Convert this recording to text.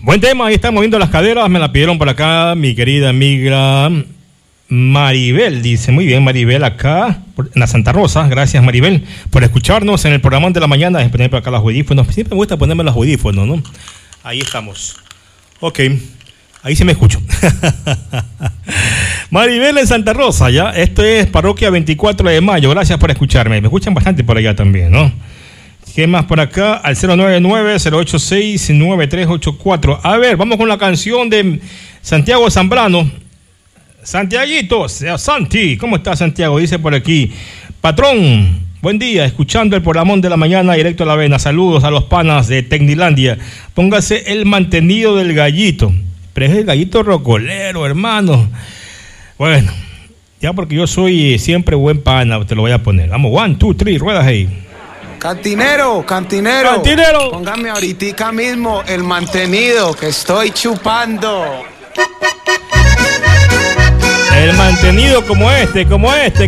Buen tema, ahí están moviendo las caderas, me la pidieron por acá mi querida amiga Maribel, dice, muy bien Maribel acá en la Santa Rosa, gracias Maribel por escucharnos en el programa de la mañana, de poner por acá los audífonos, siempre me gusta ponerme los audífonos, ¿no? Ahí estamos, ok, ahí sí me escucho. Maribel en Santa Rosa, ya, esto es Parroquia 24 de Mayo, gracias por escucharme, me escuchan bastante por allá también, ¿no? ¿Qué más por acá? Al 099-086-9384. A ver, vamos con la canción de Santiago Zambrano. Santiaguito, Santi, ¿cómo está Santiago? Dice por aquí, patrón, buen día, escuchando el programón de la mañana directo a la avena. Saludos a los panas de Tecnilandia. Póngase el mantenido del gallito. Pero es el gallito rocolero, hermano. Bueno, ya porque yo soy siempre buen pana, te lo voy a poner. Vamos, 1, 2, 3, ruedas ahí. Cantinero, póngame ahorita mismo el mantenido que estoy chupando. El mantenido como este,